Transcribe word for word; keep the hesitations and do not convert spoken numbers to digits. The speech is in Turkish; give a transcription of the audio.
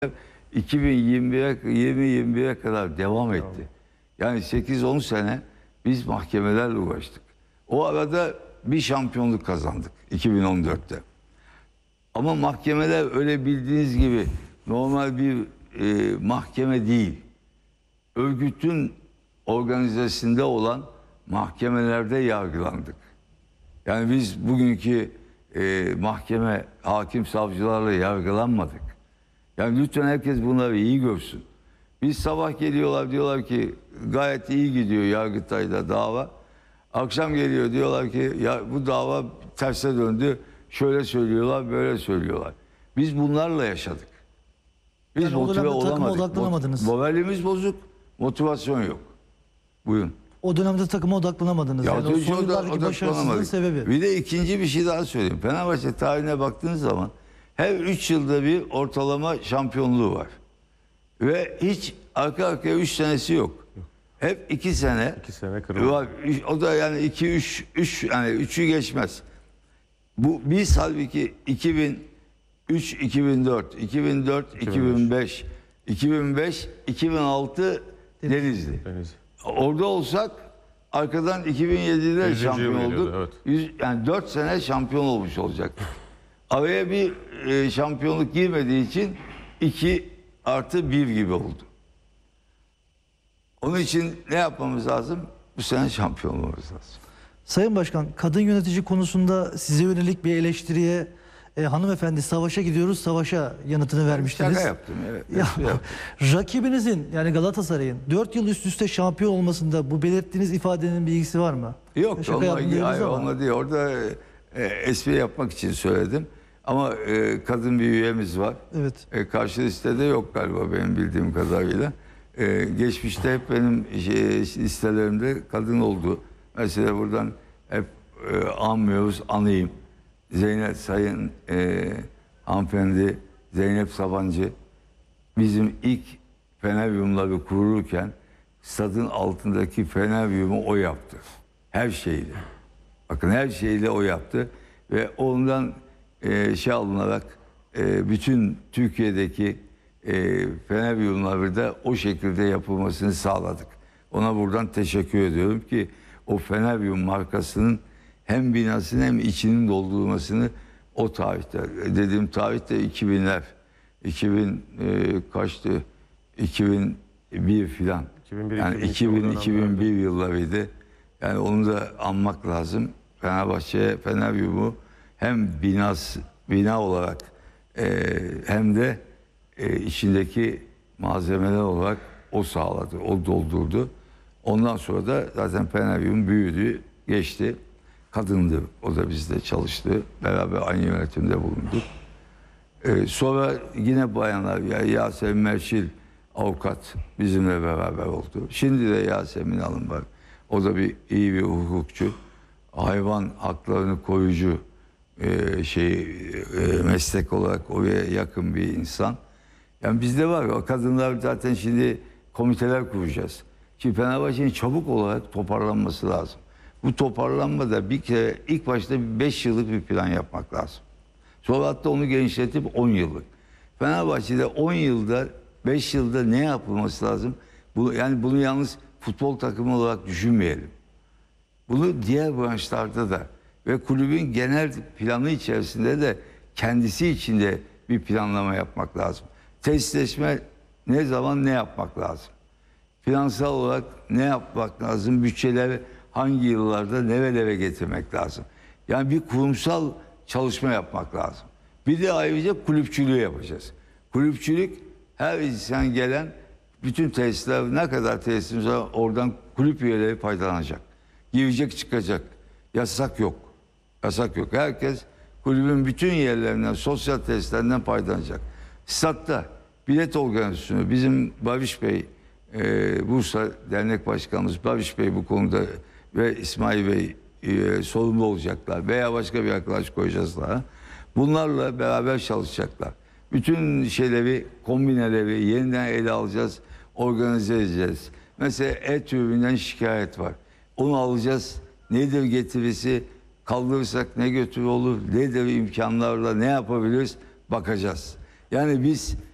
iki bin yirmiye yirmi yirmi bire kadar devam etti. Yani sekiz on sene biz mahkemelerle uğraştık. O arada bir şampiyonluk kazandık iki bin on dörtte. Ama mahkemeler öyle bildiğiniz gibi normal bir e, mahkeme değil. Örgütün organizasyonunda olan mahkemelerde yargılandık. Yani biz bugünkü e, mahkeme, hakim, savcılarla yargılanmadık. Yani lütfen herkes bunları iyi görsün. Biz sabah geliyorlar, diyorlar ki gayet iyi gidiyor Yargıtay'da dava. Akşam geliyor, diyorlar ki ya bu dava terse döndü. Şöyle söylüyorlar, böyle söylüyorlar. Biz bunlarla yaşadık. Biz Yani motive o dönemde takıma odaklanamadınız. Moralimiz bozuk, motivasyon yok. Buyurun. O dönemde takıma odaklanamadınız. Ya Yani o son yıllardaki başarısızlığın sebebi. Bir de ikinci bir şey daha söyleyeyim. Fenerbahçe tarihine baktığınız zaman her üç yılda bir ortalama şampiyonluğu var. Ve hiç arka arkaya üç senesi yok. Hep iki sene. İki sene kırıldı. Var. O da yani iki üç üç yani üçü geçmez. Bu biz halbuki iki bin üç iki bin dört iki bin dört iki bin beş iki bin beş iki bin altı Denizli. Denizli. Orada olsak arkadan iki bin yedide şampiyon olduk. Evet. yüz, yani dört sene şampiyon olmuş olacaktık. Araya bir e, şampiyonluk girmediği için iki artı bir gibi oldu. Onun için ne yapmamız lazım? Bu sene şampiyon olmamız lazım. Sayın Başkan, kadın yönetici konusunda size yönelik bir eleştiriye e, hanımefendi savaşa gidiyoruz, savaşa yanıtını vermiştiniz. Şaka yaptım. Evet, Ya, yaptım. rakibinizin yani Galatasaray'ın dört yıl üst üste şampiyon olmasında bu belirttiğiniz ifadenin bir ilgisi var mı? Yok, Şaka onunla, yaptım hayır, ama. onunla değil. Orada e, espri yapmak için söyledim. Ama e, kadın bir üyemiz var. Evet. E, karşı listede yok galiba benim bildiğim kadarıyla. E, geçmişte hep benim şey, listelerimde kadın oldu. Mesela buradan hep e, anmıyoruz, anayım. Zeynep Sayın e, hanımefendi Zeynep Sabancı bizim ilk Feneryumları kurulurken stadın altındaki Feneryumu o yaptı. Her şeyle. Bakın her şeyle o yaptı ve ondan e, şey alınarak e, bütün Türkiye'deki e, Feneryumları da o şekilde yapılmasını sağladık. Ona buradan teşekkür ediyorum ki o Feneryum markasının hem binasını hem içinin doldurmasını o tarihte, dediğim tarihte iki binler, iki bin e, kaçtı, iki bin bir filan. Yani iki bin iki bin bir yıllarıydı. Yani onu da anmak lazım. Fenerbahçe, Feneryum'u hem binas, bina olarak e, hem de e, içindeki malzemeler olarak o sağladı, o doldurdu. Ondan sonra da zaten Feneryum büyüdü, geçti. Kadındı, o da bizde çalıştı. Beraber aynı yönetimde bulunduk. Ee, sonra yine bayanlar, ya Yasemin Merşil avukat bizimle beraber oldu. Şimdi de Yasemin Hanım var. O da bir iyi bir hukukçu. Hayvan haklarını koruyucu e, şey e, meslek olarak oraya yakın bir insan. Yani bizde var. O kadınlar zaten şimdi komiteler kuracağız. Şimdi Fenerbahçe'nin çabuk olarak toparlanması lazım. Bu toparlanmada bir kere ilk başta beş yıllık bir plan yapmak lazım. Sonra hatta onu genişletip on yıllık. Fenerbahçe'de on yılda, beş yılda ne yapılması lazım? Bu, yani bunu yalnız futbol takımı olarak düşünmeyelim. Bunu diğer branşlarda da ve kulübün genel planı içerisinde de kendisi içinde bir planlama yapmak lazım. Tesisleşme ne zaman ne yapmak lazım? Finansal olarak ne yapmak lazım? Bütçeleri hangi yıllarda nerelere getirmek lazım? Yani bir kurumsal çalışma yapmak lazım. Bir de ayrıca kulüpçülüğü yapacağız. Kulüpçülük her insan gelen bütün tesisler ne kadar tesisimiz var oradan kulüp üyeleri faydalanacak. Girecek çıkacak. Yasak yok. Yasak yok. Herkes kulübün bütün yerlerinden, sosyal tesislerinden faydalanacak. Statta bilet organizasyonu bizim Barış Bey, e, Bursa Dernek Başkanımız Barış Bey bu konuda ve İsmail Bey e, sorumlu olacaklar veya başka bir arkadaş koyacağız daha. Bunlarla beraber çalışacaklar. Bütün şeyleri, kombineleri yeniden ele alacağız, organize edeceğiz. Mesela E-Tribün'den şikayet var. Onu alacağız. Nedir getirisi? Kaldırırsak ne götürü olur? Nedir imkanlarla ne yapabiliriz? Bakacağız. Yani biz